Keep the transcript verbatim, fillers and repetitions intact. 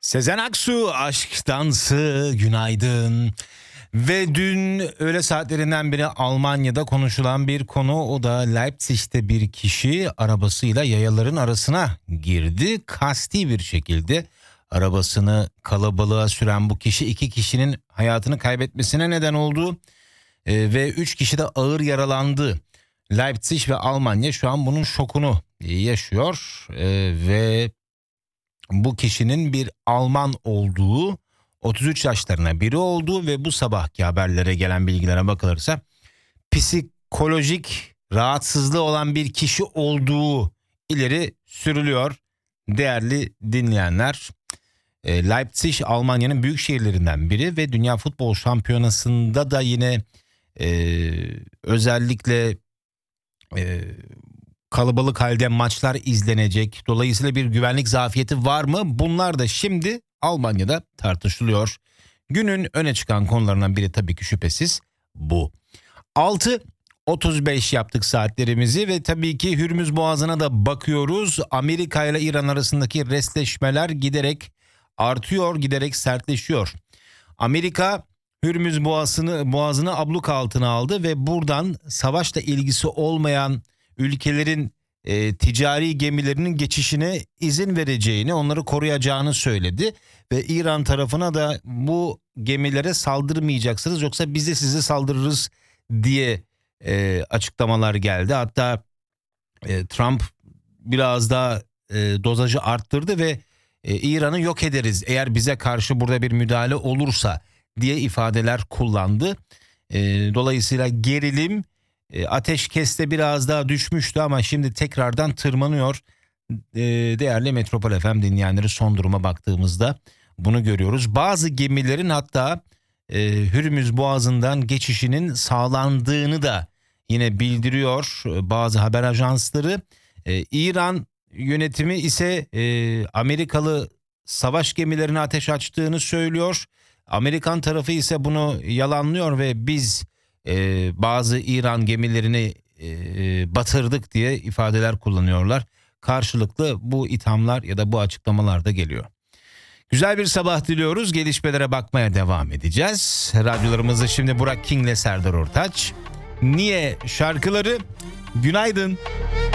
Sezen Aksu, Aşk Dansı, günaydın. Ve dün öğle saatlerinden beri Almanya'da konuşulan bir konu, o da Leipzig'te bir kişi arabasıyla yayaların arasına girdi. Kasti bir şekilde arabasını kalabalığa süren bu kişi iki kişinin hayatını kaybetmesine neden oldu. Ee, ve üç kişi de ağır yaralandı. Leipzig ve Almanya şu an bunun şokunu yaşıyor ee, ve bu kişinin bir Alman olduğu, otuz üç yaşlarına biri olduğu ve bu sabahki haberlere gelen bilgilere bakılırsa psikolojik rahatsızlığı olan bir kişi olduğu ileri sürülüyor. Değerli dinleyenler, Leipzig Almanya'nın büyük şehirlerinden biri ve Dünya Futbol Şampiyonası'nda da yine e, özellikle e, kalabalık halde maçlar izlenecek. Dolayısıyla bir güvenlik zafiyeti var mı? Bunlar da şimdi Almanya'da tartışılıyor. Günün öne çıkan konularından biri tabii ki şüphesiz bu. altı otuz beş yaptık saatlerimizi ve tabii ki Hürmüz Boğazı'na da bakıyoruz. Amerika ile İran arasındaki restleşmeler giderek artıyor, giderek sertleşiyor. Amerika Hürmüz Boğazı'nı, Boğazı'nı abluk altına aldı ve buradan savaşla ilgisi olmayan ülkelerin e, ticari gemilerinin geçişine izin vereceğini, onları koruyacağını söyledi. Ve İran tarafına da bu gemilere saldırmayacaksınız yoksa biz de size saldırırız diye e, açıklamalar geldi. Hatta e, Trump biraz daha e, dozajı arttırdı ve e, İran'ı yok ederiz eğer bize karşı burada bir müdahale olursa diye ifadeler kullandı. E, dolayısıyla gerilim, E, ateşkeste biraz daha düşmüştü ama şimdi tekrardan tırmanıyor. E, değerli Metropol F M dinleyenleri, son duruma baktığımızda bunu görüyoruz. Bazı gemilerin hatta e, Hürmüz Boğazı'ndan geçişinin sağlandığını da yine bildiriyor e, bazı haber ajansları. E, İran yönetimi ise e, Amerikalı savaş gemilerine ateş açtığını söylüyor. Amerikan tarafı ise bunu yalanlıyor ve biz Ee, bazı İran gemilerini e, batırdık diye ifadeler kullanıyorlar. Karşılıklı bu ithamlar ya da bu açıklamalar da geliyor. Güzel bir sabah diliyoruz. Gelişmelere bakmaya devam edeceğiz. Radyolarımızda şimdi Burak King'le Serdar Ortaç. Niye şarkıları? Günaydın.